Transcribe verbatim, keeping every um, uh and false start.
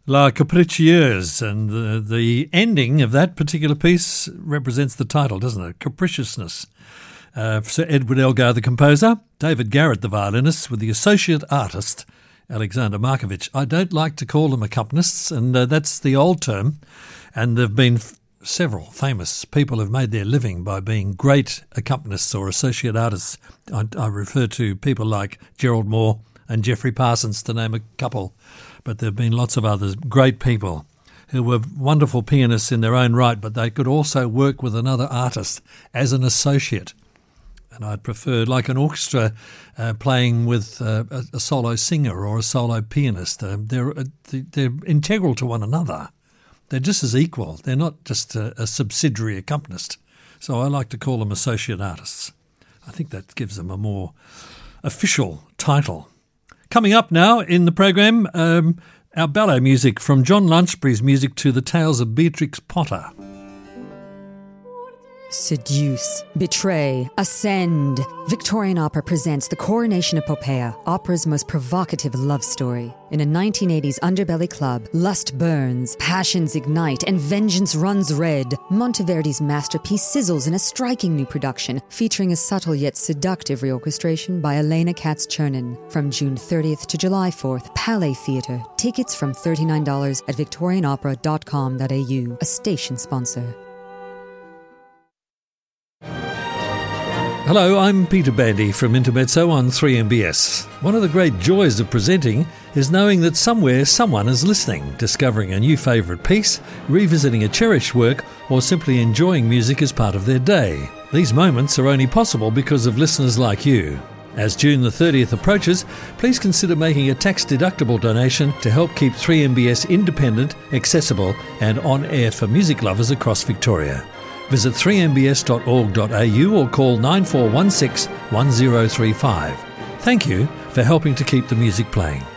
La Capricieuse, and the, the ending of that particular piece represents the title, doesn't it? Capriciousness. Uh, Sir Edward Elgar, the composer, David Garrett, the violinist, with the associate artist, Alexander Markovich. I don't like to call them accompanists, and uh, that's the old term, and there have been f- several famous people who've made their living by being great accompanists or associate artists. I, I refer to people like Gerald Moore and Geoffrey Parsons, to name a couple, but there have been lots of others, great people who were wonderful pianists in their own right, but they could also work with another artist as an associate. And I'd prefer, like an orchestra uh, playing with uh, a, a solo singer or a solo pianist. Uh, they're uh, they're integral to one another. They're just as equal. They're not just a, a subsidiary accompanist. So I like to call them associate artists. I think that gives them a more official title. Coming up now in the program, um, our ballet music from John Lunchbury's music to the Tales of Beatrix Potter. Seduce, betray, ascend. Victorian Opera presents The Coronation Epopeia, opera's most provocative love story. In a nineteen eighties underbelly club, lust burns, passions ignite, and vengeance runs red. Monteverdi's masterpiece sizzles in a striking new production, featuring a subtle yet seductive reorchestration by Elena Katz-Chernin. From June thirtieth to July fourth, Palais Theatre. Tickets from thirty-nine dollars at victorian opera dot com dot a u, a station sponsor. Hello, I'm Peter Bandy from Intermezzo on three M B S. One of the great joys of presenting is knowing that somewhere someone is listening, discovering a new favourite piece, revisiting a cherished work, or simply enjoying music as part of their day. These moments are only possible because of listeners like you. As June the thirtieth approaches, please consider making a tax-deductible donation to help keep three M B S independent, accessible and on-air for music lovers across Victoria. Visit three m b s dot org dot a u or call nine four one six one zero three five. Thank you for helping to keep the music playing.